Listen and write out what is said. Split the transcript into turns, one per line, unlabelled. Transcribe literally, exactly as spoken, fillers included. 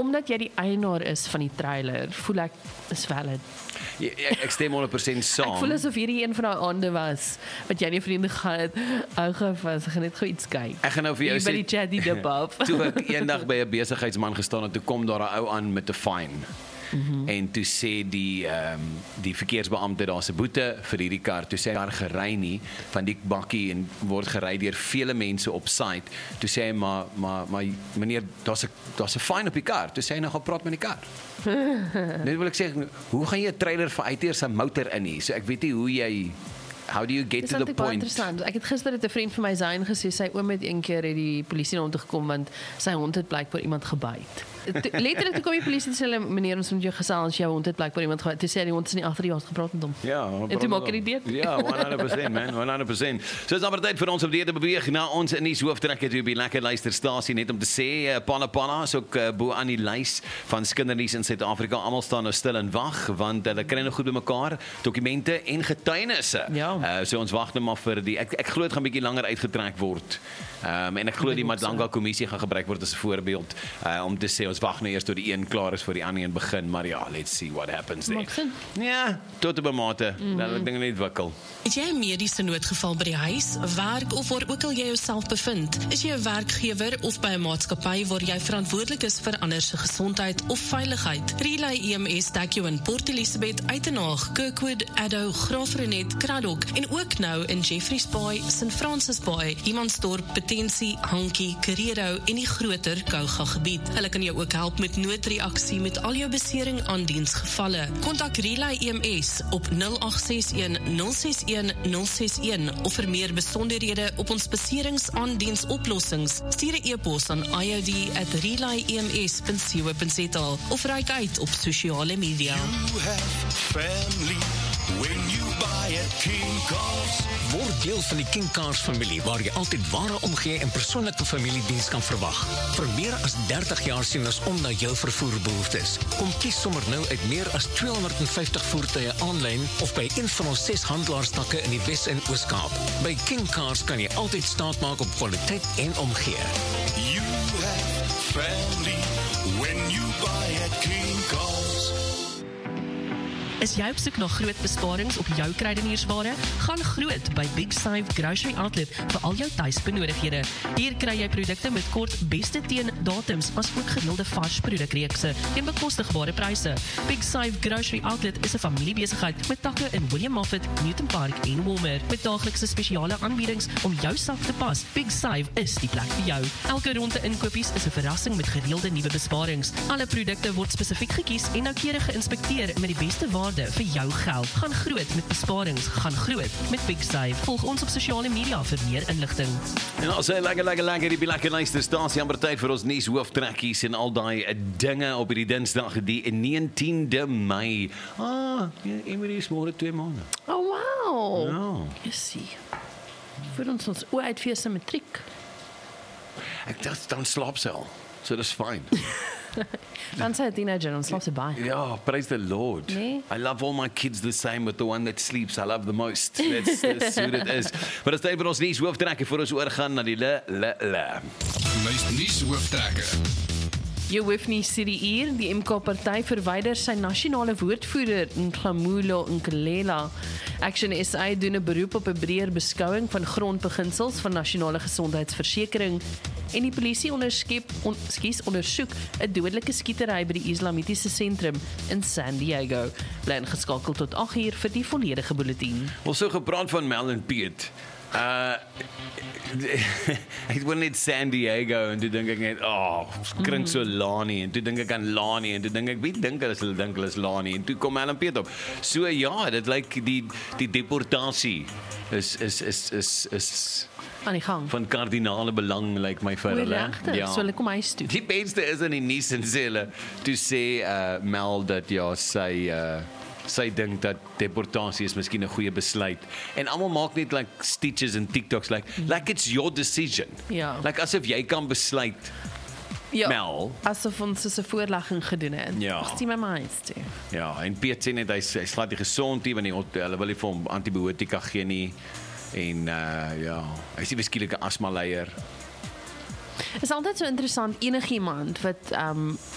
omdat jy die eienaar is van die trailer, voel ek is valid.
Ja, ek, ek stem honderd persent saam.
Ek voel asof hierdie een van daai aande was, wat jy nie vriende gehad, ou gevas, ek gaan net gou iets kyk.
Ek gaan nou vir jou
Hier by die chatty dip af.
Toe ek eendag by 'n besigheidsman gestaan het, toe kom daar 'n ou aan met 'n fine. Mm-hmm. En toe sê die um, die verkeersbeampte daar's 'n boete vir hierdie kar. Toe sê hy daar gery nie van die bakkie en word gery deur vele mense op site. Toe sê hy maar maar maar meneer, daar's 'n daar's 'n fine op die kar. Toe sê hy nou gaan praat met die kar. Net wil ek sê, hoe gaan jy 'n trailer vir uitheer se motor in hier? So ek weet nie hoe jy How do you get to the point?
Interessant. Ek het gister het 'n vriend van my Zayn gesê sy oom het een keer het die polisie na hom toe gekom want sy hond het blykbaar iemand gebyt. Letterlik toe kom die polisie sê hulle meneer ons moet jou gesels jou hond het blykbaar iemand gebyt. Toe sê die hond is nie agter die huis gepraat met hom.
Ja,
en toe maak hy dit dit.
Ja, honderd persent man, honderd persent. So is maar tyd vir ons om weer te beweeg na ons in die hooftrekker toe by lekker luisterstasie net om te sê uh, Panna Panna is ook uh, bo aan die lys van skindernuus in Suid-Afrika. Almal staan nou stil en wag want hulle kry nog goed bymekaar, dokumente en getuienisse.
Ja.
Uh, so ons wag net maar vir die ek ek glo dit gaan bietjie langer uitgetrek word. Ehm um, en ek glo die Madlanga kommissie gaan gebruik word as 'n voorbeeld uh, om te sê ons wag nou eers tot die een klaar is voor die ander een begin, maar ja, let's see what happens there. Ja, tot op 'n mate. Mm-hmm. Dat dinge net wikkel.
Het jy 'n mediese noodgeval by die huis, werk of waar ook al jy jouself bevind? Is jy 'n werkgewer of by 'n maatskappy waar jy verantwoordelik is vir ander se gesondheid of veiligheid? Relay E M S dek jou in Port Elizabeth, Uitenhaag, Kirkwood, Addo, Graafrenet, Cradock en ook nou in Jeffreys Bay, Saint Francis Bay, Humansdorp, Potensie, Hankie, Karedo en die groter Kouga gebied. Hulle kan jou ook help met noodreaksie met al jou besering aan diensgevalle. Kontak Relay E M S op nul agt ses een nul ses een nul ses een of vir meer besonderhede op ons beserings aan diensoplossings. Stuur 'n e-pos aan i o d at relay e m s dot co dot z a of reik uit op sosiale media.
You have family when you buy at King Cars.
Word deel van die King Cars familie waar jy altyd ware omgee en persoonlike familiediens kan verwag. Vir meer as dertig jaar sien ons om na jou vervoerbehoeftes. Kom kies sommer nou uit meer as tweehonderd vyftig voertuie aanlyn of by een van ons ses handelaarstakke in die Wes- en Oos-Kaap. By King Cars kan jy altyd staat maak op kwaliteit en omgee.
You have family when you buy at King Cars.
Is jy op soek na groot besparings op jou kruideniersware? Gaan groot by Big Save Grocery Outlet vir al jou tuisbenodighede. Hier kry jy produkte met kort beste teen datums as ook gereelde vars produkreekse teen bekostigbare pryse. Big Save Grocery Outlet is 'n familiebesigheid met takke in William Moffat, Newton Park en Walmer. Met daaglikse spesiale aanbiedings om jou sak te pas. Big Save is die plek vir jou. Elke ronde inkopies is 'n verrassing met gereelde nuwe besparings. Alle produkte word spesifiek gekies en noukeurig geïnspekteer met die beste waarde vir jou geld. Gaan groot met besparings. Gaan groot met Big Save. Volg ons op sosiale media vir meer inligting.
En ons sê lekker lekker lekker die lekker luisterstasie amper tyd vir ons nuus hooftrekkies en al daai dinge op hierdie Dinsdag die negentiende Mei. Ah, ja, Emily is môre twee maande.
Oh wow.
Ja.
Jy sien. Vir ons ons oor uitfees in matriek.
Ek dink dan slaap sy al. So dis fyn.
Dan sê 'n teenager ons slaap sy baie.
Ja, praise the Lord.
Nee.
I love all my kids the same, but the one that sleeps I love the most. That's, that's who it is. Maar dit is tyd vir ons nuus hooftrekker voor ons oorgaan na die le le le.
Luister nuus hooftrekker.
Jou hoef nie sê die uur, die M K-party verwyder sy nasionale woordvoerder Nhlamulo Nkelela. Action S A doen 'n beroep op 'n breër beskouing van grondbeginsels van nasionale gesondheidsversekering en die polisie onderskep on, skies ondersoek 'n dodelike skietery by die Islamitiese sentrum in San Diego. Bly ingeskakel tot agt uur vir die volledige bulletin.
Ons so gepraat van Mel en Piet. Uh ek wil net San Diego en toe dink ek net, oh, klink so Lani en toe dink ek aan Lani en toe dink ek, wie dink hulle hulle dink hulle is Lani en toe kom Mel en Piet op. So ja, dit lyk die die deportasie is is is is is
aan die gang.
Van kardinale belang lyk like my vir hulle.
Ja. So hulle kom huis toe.
Die beste is in die nuus en sê hulle toe sê uh, Mel dat ja sy uh, sy dink dat deportasie is miskien 'n goeie besluit. En almal maak net like stitches en TikToks like mm. like it's your decision.
Ja.
Like asof jy kan besluit.
Ja.
Mel.
Asof ons so 'n voorlegging gedoen het.
Ja.
Stem my huis toe.
Ja, en Piet sê net hy hy slaat die gesond nie want die, hulle wil nie vir hom antibiotika gee nie. En uh, ja, hy is die beskielike asma leier.
Is altyd so interessant enigiemand wat um